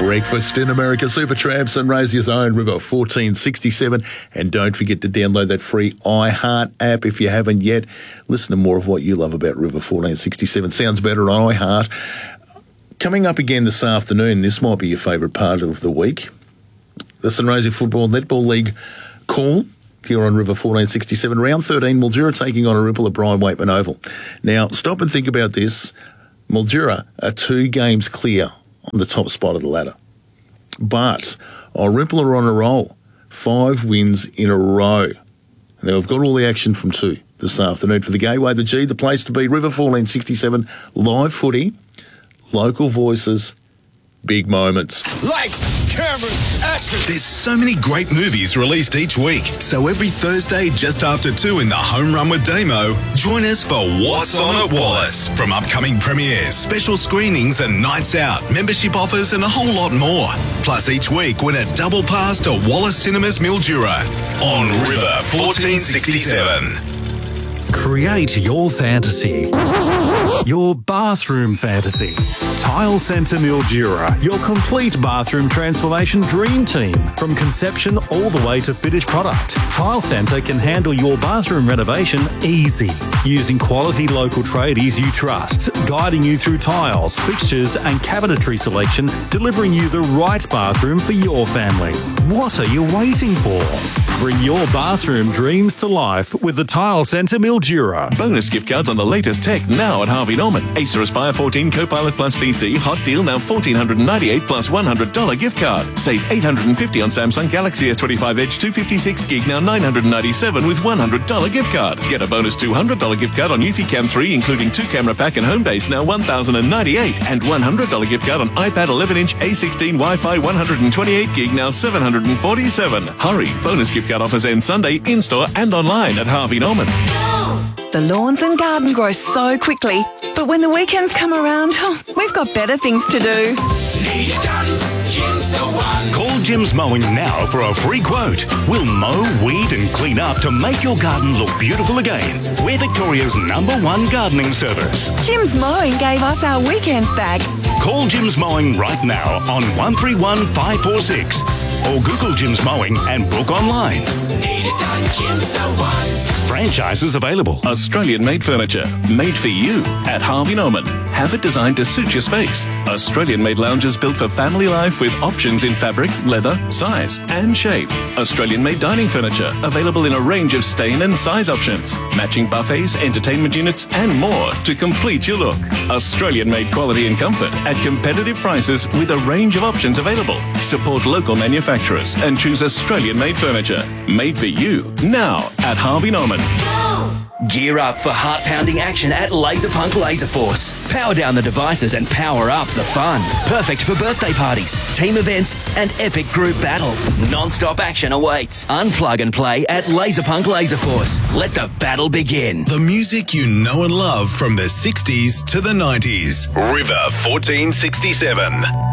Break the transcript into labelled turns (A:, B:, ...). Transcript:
A: Breakfast in America, Super Tramps and Raise Your Own, River 1467. And don't forget to download that free iHeart app if you haven't yet. Listen to more of what you love about River 1467. Sounds better on iHeart. Coming up again this afternoon, this might be your favourite part of the week. The Sunraysia Football Netball League call here on River 1467. Round 13, Mildura taking on a Ripple at Brian Waitman Oval. Now, stop and think about this. Mildura are 2 games clear on the top spot of the ladder. But our Ripple are on a roll. 5 wins in a row. And they've got all the action from 2 this afternoon for the Gateway, the G, the place to be. River 1467, live footy, local voices, big moments.
B: Lights, cameras, action.
C: There's so many great movies released each week. So every Thursday just after 2 in the Home Run with Damo, join us for What's On at Wallace. From upcoming premieres, special screenings and nights out, membership offers and a whole lot more. Plus each week win a double pass to Wallace Cinemas Mildura on River 1467.
D: Create your fantasy. Your bathroom fantasy. Tile Centre Mildura, your complete bathroom transformation dream team. From conception all the way to finished product, Tile Centre can handle your bathroom renovation easy. Using quality local tradies you trust, guiding you through tiles, fixtures and cabinetry selection, delivering you the right bathroom for your family. What are you waiting for? Bring your bathroom dreams to life with the Tile Centre Mildura.
E: Bonus gift cards on the latest tech now at Harvey Norman. Acer Aspire 14 Copilot Plus PC, hot deal now $1,498 plus $100 gift card. Save $850 on Samsung Galaxy S25 Edge 256 gig, now $997 with $100 gift card. Get a bonus $200 gift card on Eufy Cam 3, including 2 camera pack and home base, now $1,098, and $100 gift card on iPad 11-inch A16 Wi-Fi 128 gig, now $747. Hurry! Bonus gift card offers end Sunday in-store and online at Harvey Norman.
F: The lawns and garden grow so quickly, but when the weekends come around, we've got better things to do.
B: Need it done, Jim's the one.
D: Call Jim's Mowing now for a free quote. We'll mow, weed and clean up to make your garden look beautiful again. We're Victoria's #1 gardening service.
F: Jim's Mowing gave us our weekends back.
D: Call Jim's Mowing right now on 131 546 or Google Jim's Mowing and book online.
B: Need it done, Jim's the one.
D: Franchises available.
E: Australian-made furniture, made for you at Harvey Norman. Have it designed to suit your space. Australian-made lounges built for family life with options in fabric, leather, size and shape. Australian-made dining furniture available in a range of stain and size options. Matching buffets, entertainment units and more to complete your look. Australian-made quality and comfort at competitive prices with a range of options available. Support local manufacturers and choose Australian-made furniture. Made for you now at Harvey Norman.
G: Gear up for heart-pounding action at Laserpunk Laser Force. Power down the devices and power up the fun. Perfect for birthday parties, team events and epic group battles. Non-stop action awaits. Unplug and play at Laserpunk Laser Force. Let the battle begin.
C: The music you know and love from the 60s to the 90s. River 1467.